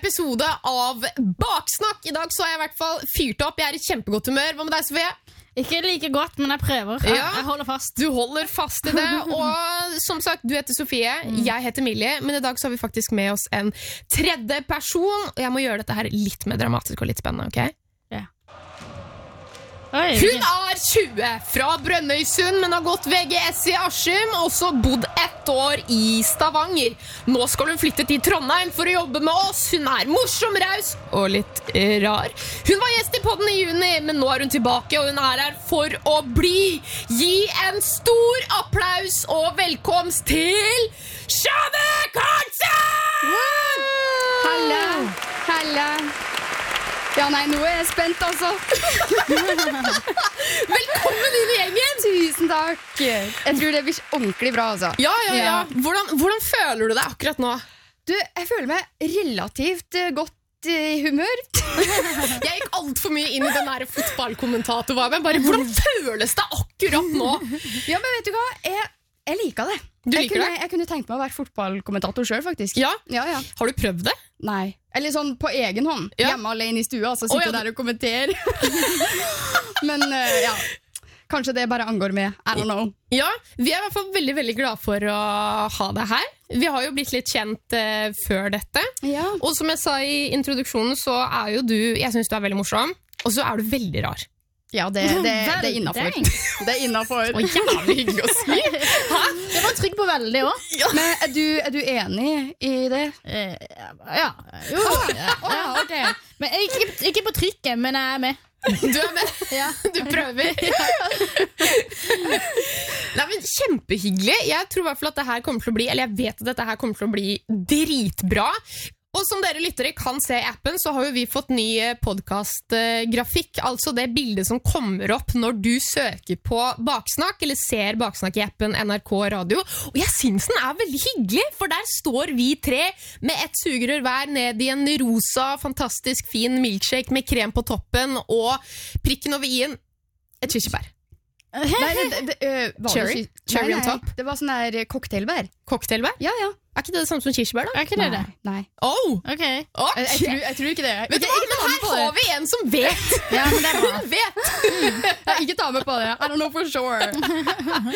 episode av Baksnakk. I dag så har jeg i hvert fall fyrt opp. Jeg i kjempegodt humør. Hva med deg, Sofie? Ikke like godt, men jeg prøver. Jeg holder fast. Du holder fast i det. Og som sagt, du heter Sofie, jeg heter Millie. Men i dag så har vi faktisk med oss en tredje person. Og jeg må gjøre dette her litt mer dramatisk og litt spennende, ok? Ja. Oi, Hun er 20, fra Brønnøysund, men har gått VGS i Askim, og så bodd 1 år i Stavanger. Nå skal hun flytte til Trondheim for å jobbe med oss. Hun er morsom, raus og litt rar. Hun var gjest i podden i juni, men nå er hun tilbake, og hun er her for å bli. Gi en stor applaus og velkomst til Shane Karlsen! Halla, halla. Ja, nei, nå er jeg spent, altså. Velkommen inn i gjengen! Tusen takk. Jeg tror det blir ordentlig bra, altså. Ja. Hvordan føler du deg akkurat nå? Du, jeg føler meg relativt godt i humør. Jeg gikk alt for mye inn i den der fotballkommentatorvarmen. Bare, hvordan føles det akkurat nå? Ja, men vet du hva? Jeg liker det. Du liker det? Jeg kunne tenkt meg å være fotballkommentator selv, faktisk. Ja? Ja. Har du prøvd det? Nei. Eller sånn på egen hånd. Ja. Hjemme alene i stua, så sitter jeg der og kommenterer. Men ja, kanskje det bare angår meg. I don't know. Ja, vi er i hvert fall veldig, veldig glad for å ha deg her. Vi har jo blitt litt kjent før dette. Ja. Og som jeg sa i introduksjonen, så er jo du, jeg synes du er veldig morsom, og så er du veldig rar. Ja, det er innenfor. Det er innenfor. Og jævlig hyggelig å si. Jeg var trygg på veldig også. Men er du enig i det? Ja. Jo. Ja, ok. Men ikke på trykket, men jeg er med. Du er med. Ja. Du prøver. Nei, men kjempehyggelig. Jeg tror i hvert fall at det her kommer til å bli, eller jeg vet at dette her kommer til å bli dritbra. Og som dere lyttere kan se i appen, så har jo vi fått ny podcastgrafikk, altså det bildet som kommer opp når du søker på Baksnakk, eller ser Baksnakk i appen NRK Radio. Og jeg synes den er veldig hyggelig, for der står vi 3 med et sugerør hver ned i en rosa, fantastisk fin milkshake med krem på toppen, og prikken over i-en et kirsebær. Cherry on top. Det var sånn der cocktailbær. Cocktailbær? Ja. Er ikke det det samme som kirsebær da? Er ikke det det? Nei. Oh! Ok. Jeg tror ikke det. Vet du hva, men her har vi en som vet. Ja, men det er bra. Hun vet. Ikke ta med på det. I don't know for sure.